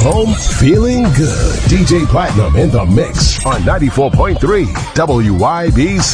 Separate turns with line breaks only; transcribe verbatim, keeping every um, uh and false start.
home feeling good. D J Platinum in the mix on ninety-four point three W I B C.